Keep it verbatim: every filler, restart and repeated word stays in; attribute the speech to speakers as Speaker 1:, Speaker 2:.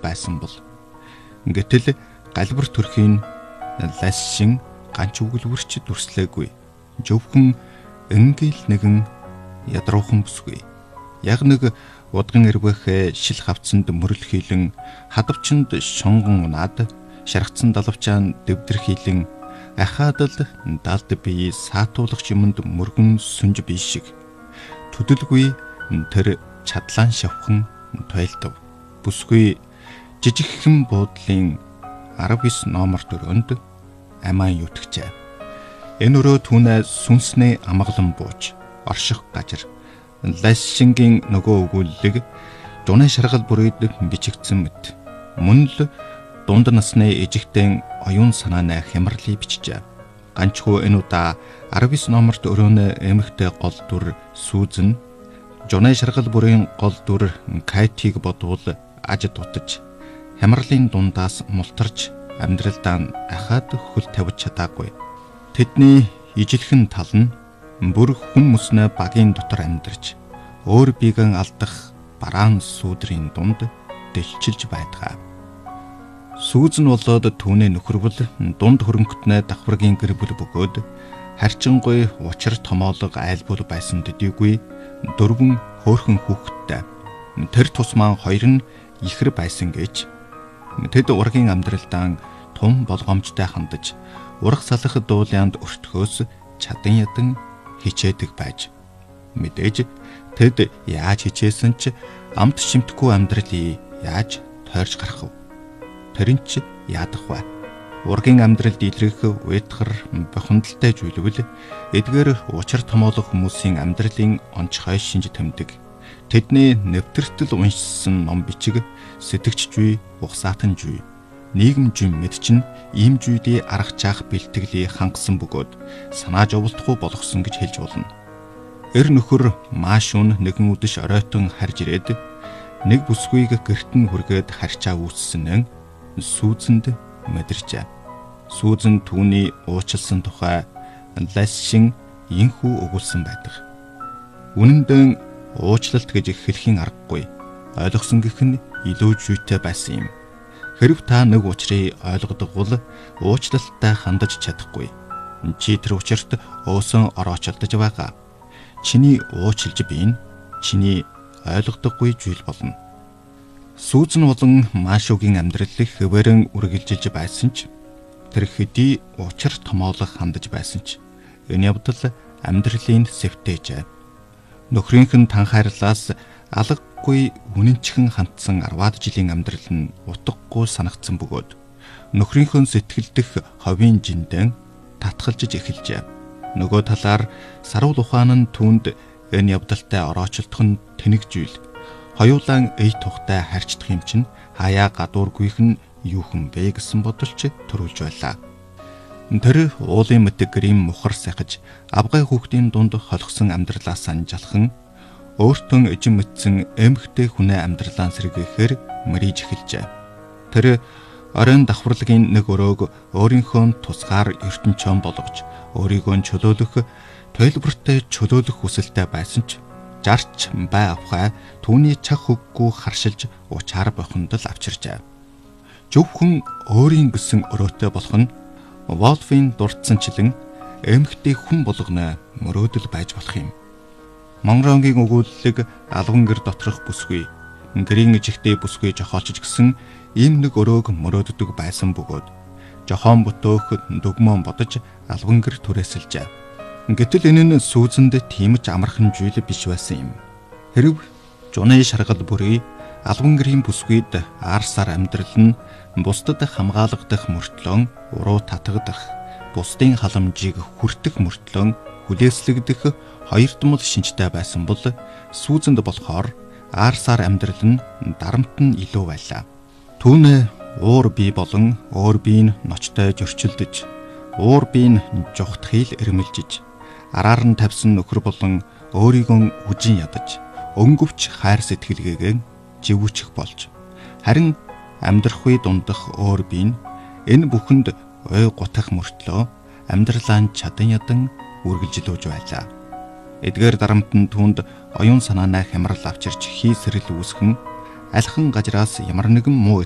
Speaker 1: байсан бол гэтэл галбар төрхийн лашин ганч үгэлвэрч дүрслээгүй. Зөвхөн энгил нэгэн ядруухан бүсгүй. Яг нэг удган эрвэхэ шил хавцанд мөрөл хийлэн хадавчанд шонгон над шаргацсан далавчаан дэвдэр хийлэн ахаадал далд бие саатуулагч юмд мөргөн сүнж бие шиг төдөлгүй тэр чадлаан шавхан тойлдов. Бүсгүй жижигхэн буудлын десять номер дөрөнд амаан юутгчээ. Энэ өрөө түүнээ сүнснээ амгалан бууж орших гажир лашингийн нөгөө өгүүллэг дунай шаргал бүрийд бичигдсэн мэт мөн л дунд насны ижигтэн оюун санааны хямралыг бичжээ. Ганчхуу энэ удаа десять номерт өрөөнө эмхтэй гол дүр Сүүзэн дунай шаргал бүрийн гол дүр Кайтиг бодвол аж дутаж хямралын дундаас мултарч амьдралдаа ахаад хөл тавьж чадаагүй. Тэдний ижилхэн тал нь бүр хүмүүснээ багийн дотор амьдарч өөр биегэн алдах бараан сүүдрийн дунд дэлчилж байдгаа. Сүүзэн болоод түүний нөхөрвөл дунд хөрөнгөтнөө давхаргийн гэр бүл бөгөөд харьчингуй учир томоолог айлбал байсан төдийгүй дөрвөн хөөхөн хүүхэдтэй. Тэр тусмаа хоёр нь ихэр байсан гэж тэд ургийн амьдралдаа тун болгоомжтой хандаж урах салах дуулаанд өртгөөс чадан ядан хичээдэг байж. Мэдээж тэд яаж хичээсэн ч амт шимтггүй амьдралыг яаж тойрч гарах вэ? Тэрэн ч яадах вэ? Ургийн амьдралд илрэх уйтгар бохондолтой зүйлвэл эдгээр учир томоолох хүмүүсийн амьдралын онцгой шинж тэмдэг. Тэдний нэвтэртэл уншсан ном бичиг сэтгэгчгүй ухсаатан жүй нийгэм жим мэдчин ийм жүйдээ аргачаах бэлтгэлийг хангасан бөгөөд санаа жовлтгүй болгосон гэж хэлж болно. Эр нөхөр маш өн нэгэн үдэш оройтон харж ирээд нэг бүсгүйг гэрт нь хүргээд харьчаа үүссэн нь Сүүзэнд мэдэрчээ. Сүүзэн түүний уучлсан тухай лашин инхүү өгүүлсэн байдаг. Үнэндээ уучлалт гэж хэлхийн аргагүй. Ойлгосон гэх нь илүү зүйтэй байсан юм. Хэрв та нэг учрыг ойлгодог бол уучлалттай хандаж чадахгүй. Чи тэр учирт өөсөн ороочлдож байгаа. Чиний уучлж биен чиний ойлгодоггүй зүйл болно. Сүүзэн болон Маашугийн амьдралыг хэвээрэн үргэлжилж байсан ч тэр хэдий учир томоолох хандаж байсан ч энэ явдал амьдралын сэвтээжээ. Нөхрийнх нь танхаарлаас алгагүй үнэнчхэн хандсан арваад жилийн амьдрал нь утгагүй санагдсан бөгөөд нөхрийнх нь сэтгэл дэх ховийн жиндэн татгалжиж эхэлжээ. Нөгөө талаар сарвал ухаан нь түүнд энэ явдалтай ороочлдох нь тэнэг зүйл. Хоёулаан эй тухтай харьцдах юм чинь хаяа гадуургүйх нь юу хүн бэ гэсэн бодолч төрүүлж байлаа. Тэр уулын мэтэг гэрийн мухар сахиж авгай хүүхдийн дунд холгосон амьдралаас анжалхан өөртөө эжин мэдсэн эмхтэй хүнээ амьдралаа сэргээхээр мэрийж эхэлжээ. Тэр оройн давхарлагын нэг өрөөг өөрийнхөө тусгаар ертөнчөн болгож өөрийгөө чөлөөлөх тойлбортой чөлөөлөх хүсэлтэй байсан ч жарч бай авхай түүний чах хөггүй харшилж учаар бохондол авчирчээ. Зөвхөн өөрийн гэсэн өрөөтэй болох нь Волфийн дурдсанчлан эмхтэй хүн болгоно мөрөөдөл байж болох юм. Монрогийн өгүүлэлэг алган гэр доторх бүсгүй, гэрийн ижигтэй бүсгүй жохоолчж гисэн ийм нэг өрөөг мөрөөддөг байсан бөгөөд жохоон бүтөөх дүгмөн бодож алган гэр түрээсэлжээ. Гэтэл энэ нь Сүүзэнд тийм ч амархан зүйл биш байсан юм. Хэрв жуны шаргал бүрий алган гэрийн бүсгүйд аарсаар амьдрал нь бусдад хамгаалагдах мөртлөө уруу татагдах, бусдын халамжийг хүртэх мөртлөө хүлээслэгдэх хоёрдмол шинжтэй байсан бол Сүүзэнд болохоор аарсаар амьдрал нь дарамт нь илүү байлаа. Түүнээ уур бие болон өөр биеийн ноцтой зөрчилдөж, уур биеийн жухтхийл эрмэлжиж, араар нь тавьсан нөхөр болон өөрийгөө үжин ядаж, өнгөвч хайр сэтгэлгээгээ живүүчих болж, харин амьдрах үе дундах өөр бие нь энэ бүхэнд ой гутах мөртлөө амьдралаа чадан ядан үргэлжлүүлж байлаа. Эдгээр дарамт нь түүнд оюун санаанаа хямрал авчирч хий сэрэл үүсгэн алхан газраас ямар нэгэн муу